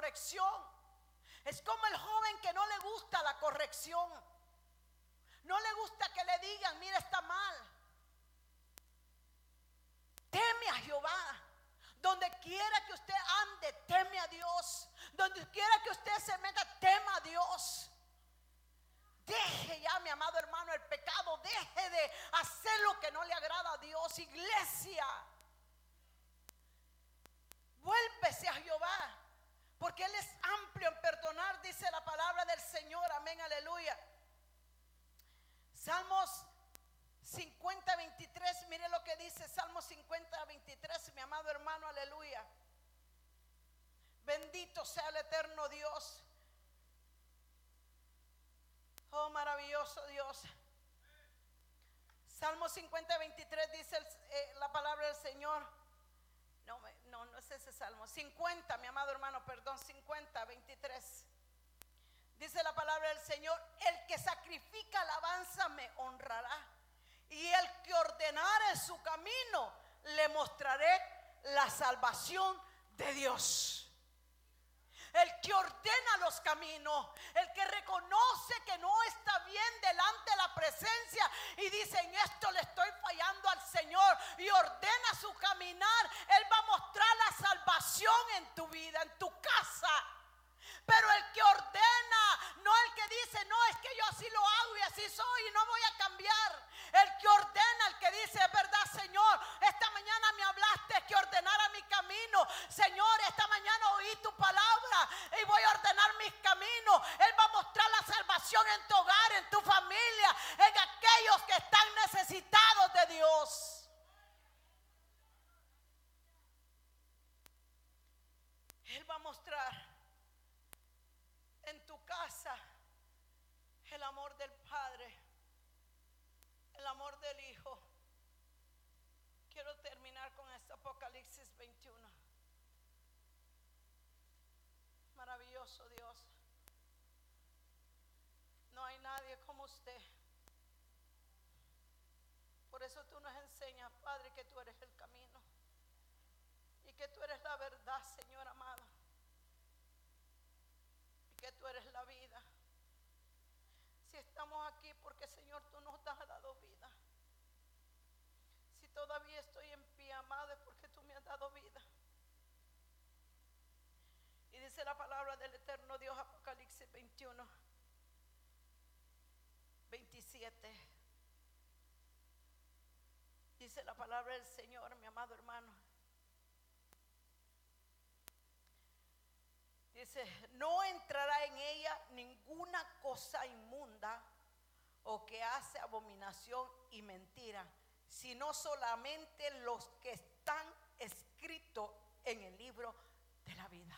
corrección. Es como el joven que no le gusta la corrección. No le gusta que le digan, mira, está mal. Teme a Jehová. Donde quiera que usted ande, teme a Dios. Donde quiera que usted se meta, tema a Dios. Deje ya, mi amado hermano, el pecado. Deje de hacer lo que no le agrada a Dios. Iglesia, vuélvese a Jehová, porque Él es amplio en perdonar, dice la palabra del Señor. Amén, aleluya. Salmos 50, 23, mire lo que dice Salmos 50, 23, mi amado hermano, aleluya. Bendito sea el eterno Dios. Oh, maravilloso Dios. Salmos 50, 23 dice la palabra del Señor. No es ese Salmo. 50, mi amado hermano, perdón, 50, 23. Dice la palabra del Señor: el que sacrifica alabanza me honrará, y el que ordenare su camino le mostraré la salvación de Dios. El que ordena los caminos, el que reconoce que no está bien delante de la presencia y dice: en esto le estoy fallando al Señor, y ordena su caminar, Él va a mostrar la salvación en tu vida, en tu casa. Pero el que ordena, no el que dice: no, es que yo así lo hago y así soy y no voy a cambiar. El que ordena, el que dice: es verdad, Señor, esta mañana me hablaste que ordenara mi camino. Señor, esta mañana oí tu palabra y voy a ordenar mis caminos. Él va a mostrar la salvación en tu hogar, en tu familia, en aquellos que están necesitados de Dios. Él va a mostrar en tu casa el amor del Padre, el amor del Hijo. Quiero terminar con este Apocalipsis 21. Maravilloso Dios. No hay nadie como usted. Por eso tú nos enseñas, Padre, que tú eres el camino y que tú eres la verdad, Señor amado, y que tú eres la vida. Si estamos aquí porque, Señor, tú nos has dado vida. Si todavía estoy en pie, amado, es porque tú me has dado vida. Y dice la palabra del eterno Dios, Apocalipsis 21, 27. Dice la palabra del Señor, mi amado hermano. Dice: no entrará en ella ninguna cosa inmunda o que hace abominación y mentira, sino solamente los que están escritos en el libro de la vida.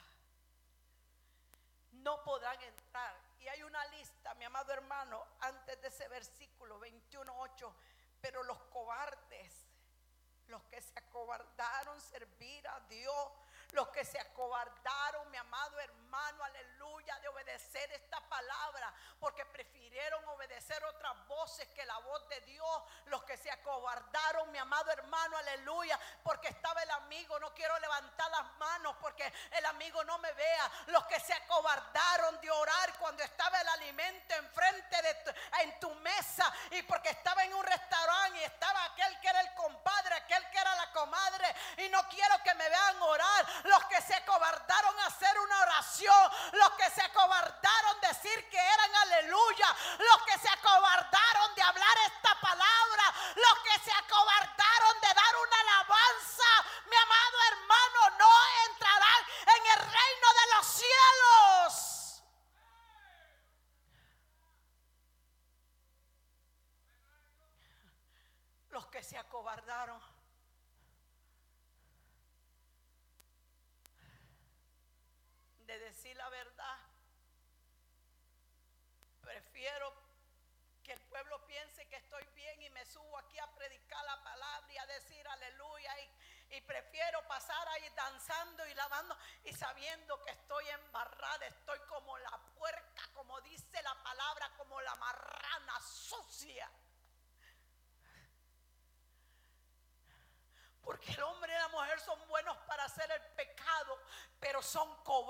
No podrán entrar. Y hay una lista, mi amado hermano, antes de ese versículo 21:8. Pero los cobardes, los que se acobardaron servir a Dios, los que se acobardaron, mi amado hermano, aleluya, de obedecer esta palabra, porque prefirieron obedecer otras voces que la voz de Dios. Los que se acobardaron, mi amado hermano, aleluya, porque estaba el amigo. No quiero levantar las manos porque el amigo no me vea. Los que se acobardaron de orar cuando estaba el alimento enfrente en tu mesa, y porque estaba en un restaurante y estaba aquel que era el compadre, aquel que era la comadre, y no quiero que me vean orar. Los que se acobardaron a hacer una oración, los que se acobardaron decir que eran aleluya, los que se acobardaron de hablar esta palabra, los que se acobardaron de dar una alabanza, mi amado hermano, no entrarán en el reino de los cielos. Los que se acobardaron de decir la verdad. Prefiero que el pueblo piense que estoy bien y me subo aquí a predicar la palabra y a decir aleluya, y prefiero pasar ahí danzando y lavando y sabiendo que estoy embarrada, estoy como la puerca, como dice la palabra, como la marrana sucia. Porque el hombre y la mujer son buenos para hacer el pecado, pero son cobardes.